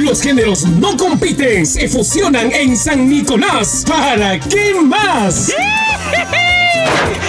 Los géneros no compiten, se fusionan en San Nicolás. ¿Para qué más?